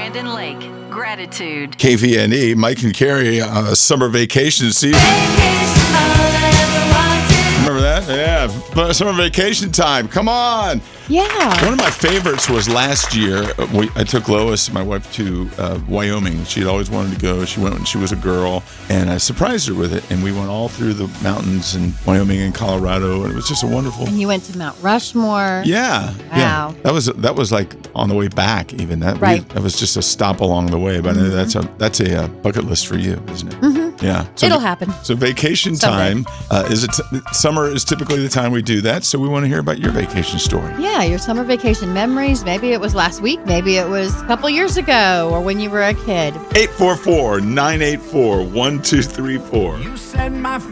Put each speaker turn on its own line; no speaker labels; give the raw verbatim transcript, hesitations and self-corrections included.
Brandon Lake. Gratitude.
K V N E, Mike and Carrie, uh, summer vacation season. Remember that? Yeah, but summer vacation time. Come on.
Yeah.
One of my favorites was last year. We, I took Lois, my wife, to uh, Wyoming. She had always wanted to go. She went when she was a girl, and I surprised her with it. And we went all through the mountains in Wyoming and Colorado, and it was just a wonderful.
And you went to Mount Rushmore.
Yeah.
Wow.
Yeah. That was that was like on the way back. Even that.
Right.
We, that was just a stop along the way. But mm-hmm. that's a that's a uh, bucket list for you, isn't it?
Mm-hmm.
Yeah. So
It'll happen.
So vacation
Someday.
time uh, is it? Summer is typically the time we do that. So we want to hear about your vacation story.
Yeah, your summer vacation memories. Maybe it was last week. Maybe it was a couple years ago, or when you were a kid.
eight four four, nine eight four, one two three four.
You said my